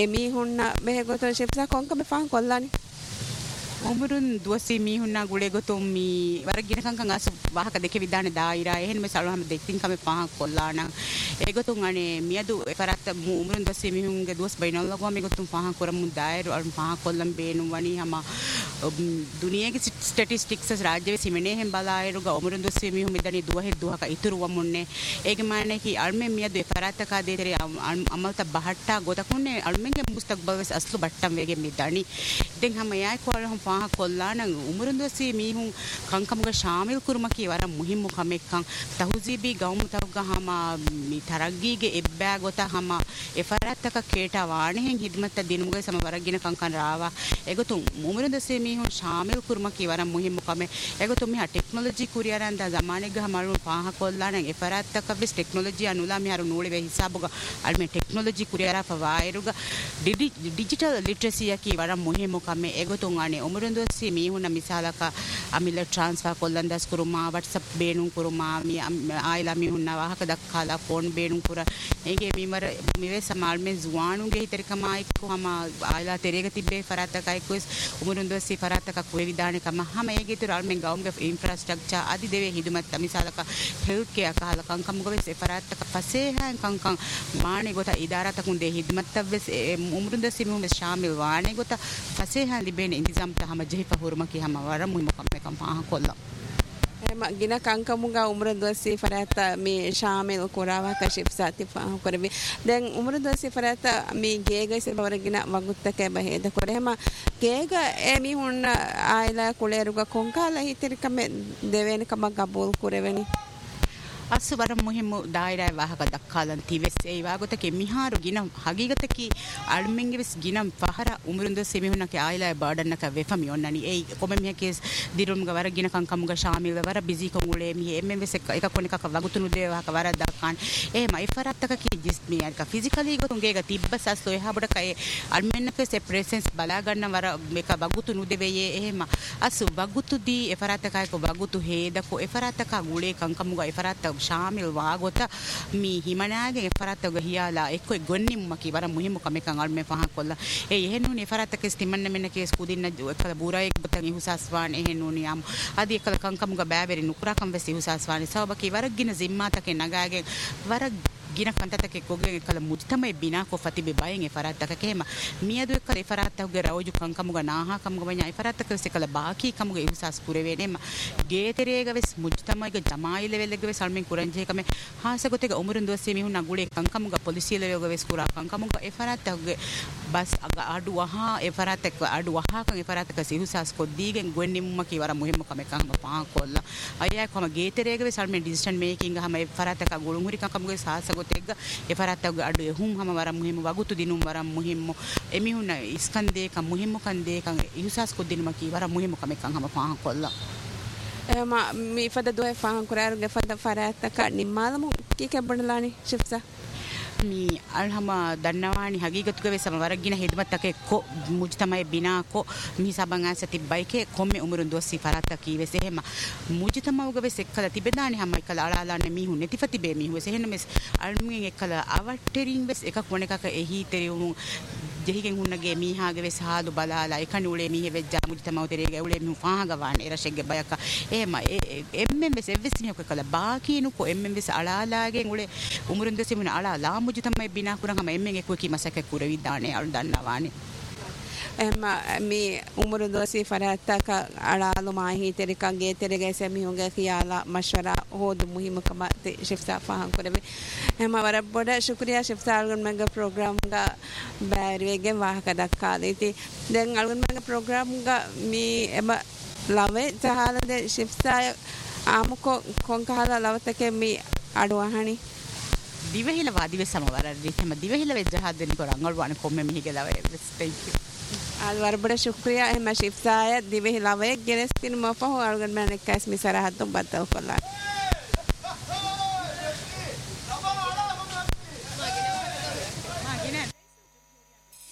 එමි හුන්න මෙහෙ ගොතෝ ශිප්සා කොංක මේ පහන් කොල්ලානි උමරුන් දුවසී මීහුන්නා ගුලේ ගොතුම් මී වරගින කංකං අස වාහක දෙකේ විදාන දායිරා එහෙන් මේ සලුවම දෙක්තින් කම පහක් කොල්ලාන ඒ ගොතුම් අනේ මියදු එපරත් උමරුන් දුවසී මීහුන්ගේ දුවස් බයිනල්ලා ගෝ මේ ගොතුම් පහක් කරමු දායිර අර පහක් කොල්ලම් බේනු වනි හම දුනියගේ ස්ටැටිස්ටික්ස් රාජ්‍යවේ සිමනේ හැම් බලායරුග උමරුන් දුවසී මීහුන් මෙදනි දුවක ඉතුරු වමුන්නේ ඒගේ මානේ කි අල්මෙ මියදු එපරත් කා දෙතරේ අමල්ත බහට්ටා ගොතකුන්නේ අල්මෙන්ගේ මුස්තක්බල්ස් අස්ලු බට්ටම් වේගේ මෙදනි දැන් හැම යයි කොල්ලම් කොල්ලාන උමරුන්දොසී මීහුන් කංකමුග ශාමිල් කුරුමකී වර මුහිම්මු කමෙක්කන් තහුසීබී ගෞමුතවගහම මි තරග්ගීගේ එබ්බෑ ගොතහම එෆරත්තක කේටා වාණෙන් හිදමත්ත දිනුමුගේ සමවරගින කංකන් රාවා එගොතුන් උමරුන්දොසී මීහුන් ශාමිල් කුරුමකී වර මුහිම්මු කමෙ එගොතුන් මිහ ටෙක්නොලොජි කුරියරන් දා zamanig ගහ මලු පාහ කොල්ලාන එෆරත්තක විස් ටෙක්නොලොජි අනුලා මිහරු නූලේ වේ හිසාබුග අල්මේ ටෙක්නොලොජි කුරියරා ෆවායරුග ඩිජිටල් ලිටරසි යකී වර මුහිම්මු කමෙ එගොතුන් අනේ උමරුන්දොසී මීහුන මිසාලක අමිල ට්‍රාන්ස්ෆර් කොල්ලන්දස් කුරුමා WhatsApp බේනුම් කුරුමා මි ආයිලා මීහුන වාහක දක්කාලා ෆෝන් බේනුම් කුර ඒගේ මිමර මිවේ සමාල්මෙන් ජුවානුගේ හිතරකමයි කොහම ආයිලා තෙරේක තිබ්බේ ෆරත්තකයි කොස් උමරුන්දොසී ෆරත්තක කුරේ විදානකම හැම ඒගේ තුර අල්මෙන් ගවුම්ගේ ඉන්ෆ්‍රාස්ට්‍රක්චර් අදි දෙවේ හිදුමත් මිසාලක හෙල්ත් කෙයා කහලා කංකමුගේ ෆරත්තක පසේ හැන් කංකං මානේ ගොත ඉදාරතකුන් දෙ හිදුමත් වෙස් උමරුන්දොසී මීහුන ශාමිල් වානේ ගොත පසේ හැන් ලිබෙන ඉන්තිසම් තහම ජෙහිප හුරුමකී හැම වර මුහිම කම්මකම් පහ කොල්ලා එම ගින කංකමුගා උමරුන්දොසී ෆරාත මේ ශාමිල් කුරාවා කශිප්සාති පහ කරවි දැන් උමරුන්දොසී ෆරාත මේ ගේගයි සබවරගින වගුත්තක බහෙද කොරෙම ගේග එමි හුන්න ආයිලා කුලේරුග කොංකාලා හිතිරිකම දෙවෙනකම ගබෝල් කුරෙවෙනි අස්සවර මුහිම්මු දායිරා වාහක දක්කාලන් තිවෙස් ඒ වාගොතක මිහාරු ගින හගීගතකි අල්මෙන්ගේ වෙස් ගිනම් පහර උමරුන්දොසී මිහුන්නක ආයිලා බර්ඩන්නක වෙෆමි ඔන්නනි ඒ කොම මිහකේස් දිරුම්ග වර ගින කංකමුග ශාමිල් වර බිසි කොමුලේ මිහ එම්මෙන් වෙස් එක කොනිකක වගුතුනු දේ වාහක වර දක්කාන් ඒ මයි ෆරත්තක කි ජිස්මි අරක ෆිසිකලි ගොතුන්ගේක තිබ්බසස් ලෝ එහාබඩක ඒ අල්මෙන්නක සෙපරේෂන්ස් බලා ගන්න වර මේක වගුතුනු දෙවේ එහෙම අසු වගුතු දී එෆරත්තකයි කො වගුතු හේදකෝ එෆරත්තක ගුලේ කංකමුග එෆරත්ත ශාමිල් වාගොත මී හිමනාගේ එෆරත්තග හියාලා එක්කොයි ගොන්නිම්මකි වර මුහිම්මු කමෙකන් අල්මේ පහක් කොල්ලා ඒ එහෙන්නුනේ එෆරත්තක ස්තිමන්න මෙන්න කේස් කුදින්න එකල බුරායෙක් බතන් ඉහුසස්වාන් එහෙන්නුනේ යම් අදී එකල කංකමුග බෑබෙරි නුකුරකම් වෙස් ඉහුසස්වානි සවබකි වරගින zimmatake නගාගේ වර ගින කන්තතක කොගේ එකල මුජ්තමයි බිනා කො ෆතිබි බයෙන් එෆරත්තක කේම මියදු එකල එෆරත්තග රවජු කංකමුග නාහා කමුග වඤ්ඤා එෆරත්තක එකල බාකි කමුග ඉහුසස් කුරෙවෙනෙම ගේතරේග වෙස් මුජ්තමයිග ජමායි ලෙවල්ලෙග වෙස් අල්මෙන් කුරංජේ කම හාසගොතේග උමරුන්දොසී මිහුන් නගුලේ කංකමුග පොලිසිය ලෙවල්ග වෙස් කුරා කංකමුග එෆරත්තග බස් අඩු වහා එෆරත්තක අඩු වහා කන් එෆරත්තක සිහුසස් කොද්දීගෙන් ගොන්නිම්ම කි වර මුහිම්ම කමෙකම පහා කොල්ලා අයියා කොම ගේතරේග වෙස් අල්මෙන් ඩිසිෂන් මේකින්ග හැම එෆරත්තක ගුළුමුරි කංකමුග සාසග तेग एफरातग अडु हुम हम वरम मुहिम वगुतु दिनुम वरम मुहिम एमिहुन इस्कंदे का मुहिम कंदे का युसास को दिनुम की वरम मुहिम कमे का हम पाह कोल्ला एमा मी फद दो फाह कुरार गे फद फरात का निम्मालमु की के बनलानी शिफ्सा मी अलहमा दन्नवाणी हकीकतुगे वे समवरगिन हिदमतके को मुजतमय बिना को मी सबंगा सति बाइके कोमे उमरुन दोसी फराता की वे सेहमा मुजतमवगे वे सेकला तिबेदानी हम एकला अलालाने me who नेतिफति bay me hu सेहन mess अलमिन एकला आवट्टेरिන් වෙස් එකක් වණ එකක එහි තෙරියුමු ජෙහිගෙන් හුන්නගේ මීහාගේ වෙස් හාදු බලාලා එකනි උලේ මීහෙ වෙජ්ජා මුජතමව තෙරේගේ උලේ මි පාහගවාන එරෂෙක්ගේ බයක එහෙම එම්මෙන් වෙස් එවස් මිහක කලා බාකීනු කො එම්මෙන් වෙස් අලාලාගෙන් උලේ උමරුන් දෙසි මින අලාලා මුජතමයි බිනා කුරන් හැම එම්මෙන් එක්ක කි මසක කුර විදානේ අලු දන්නවානේ එම මේ උමරුන් දොසි ෆරාත්තක අලාලු මාහි තෙරිකගේ තෙරගේ සෙමිහුගේ කියාලා මෂවරා හොදු මුහිමකම te shifta fahan korave ema wara boda shukriya shifta algun mega program ga bairwege wahaka dakkala iti den algun mega program ga mi ema lave jahala de shifta amuko konkahala lavatake mi aduwahani divehila wadive samawara rithema divehila vejjahad den ko rangal wane komme mihige lave thank you al wara boda shukriya ema shifta divehila lave gerestin mafahu algun mega kas mi sarahatum batal kolla